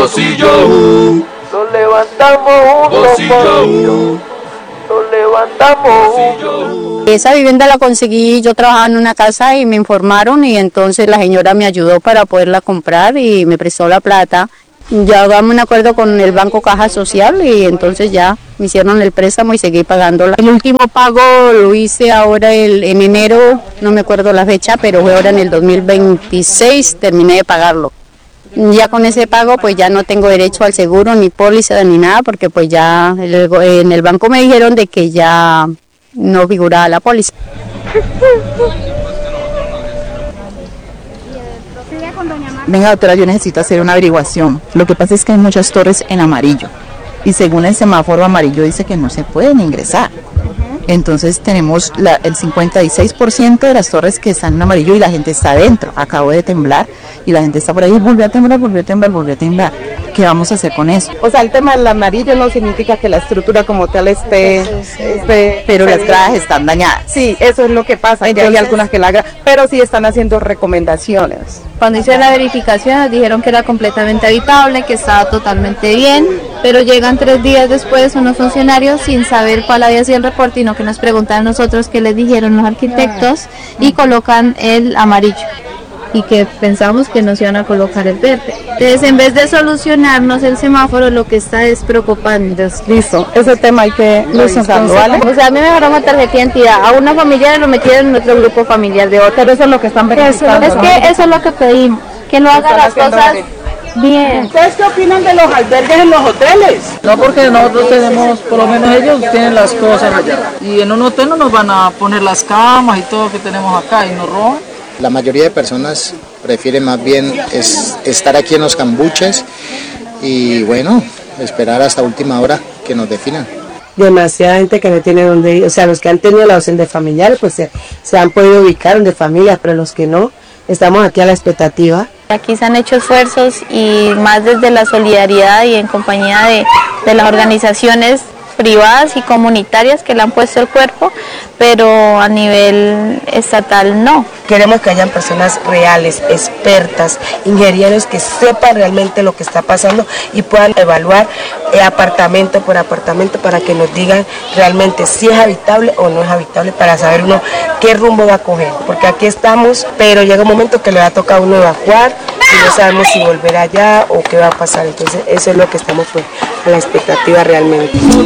vos y yo. Nos levantamos juntos, nos levantamos. Esa vivienda la conseguí, yo trabajaba en una casa y me informaron y entonces la señora me ayudó para poderla comprar y me prestó la plata. Ya hagamos un acuerdo con el Banco Caja Social y entonces ya me hicieron el préstamo y seguí pagándola. El último pago lo hice ahora en enero, no me acuerdo la fecha, pero fue ahora en el 2026, terminé de pagarlo. Ya con ese pago pues ya no tengo derecho al seguro, ni póliza, ni nada, porque pues ya en el banco me dijeron de que ya no figuraba la póliza. Venga, doctora, yo necesito hacer una averiguación. Lo que pasa es que hay muchas torres en amarillo y según el semáforo amarillo dice que no se pueden ingresar. Entonces tenemos el 56% de las torres que están en amarillo y la gente está adentro. Acabo de temblar y la gente está por ahí, volvió a temblar, volvió a temblar, volvió a temblar. ¿Qué vamos a hacer con eso? O sea, el tema del amarillo no significa que la estructura como tal esté pero las gradas están dañadas. Sí, eso es lo que pasa. Entonces, hay algunas que pero sí están haciendo recomendaciones. Cuando hice la verificación nos dijeron que era completamente habitable, que estaba totalmente bien, pero llegan 3 días después unos funcionarios sin saber cuál había sido el reporte y no que nos preguntan a nosotros qué les dijeron los arquitectos y colocan el amarillo y que pensamos que nos iban a colocar el verde. Entonces, en vez de solucionarnos el semáforo, lo que está es preocupando. Listo, ese tema hay que revisarlo, ¿vale? O sea, a mí me agarró una tarjeta de identidad, a una familiar lo metieron en nuestro grupo familiar de otra. Pero eso es lo que están verificando. Es que eso es lo que pedimos, que no hagan las cosas bien. ¿Ustedes qué opinan de los albergues en los hoteles? No, porque nosotros tenemos, por lo menos ellos tienen las cosas allá. Y en un hotel no nos van a poner las camas y todo que tenemos acá y nos roban. La mayoría de personas prefieren más bien estar aquí en los cambuches y bueno, esperar hasta última hora que nos definan. Demasiada gente que no tiene dónde ir, o sea, los que han tenido la opción de familiares pues se han podido ubicar de familias, pero los que no, estamos aquí a la expectativa. Aquí se han hecho esfuerzos y más desde la solidaridad y en compañía de las organizaciones privadas y comunitarias que le han puesto el cuerpo, pero a nivel estatal no. Queremos que hayan personas reales, expertas, ingenieros que sepan realmente lo que está pasando y puedan evaluar apartamento por apartamento para que nos digan realmente si es habitable o no es habitable, para saber uno qué rumbo va a coger, porque aquí estamos, pero llega un momento que le va a tocar a uno evacuar y no sabemos si volver allá o qué va a pasar. Entonces eso es lo que estamos pues a la expectativa realmente.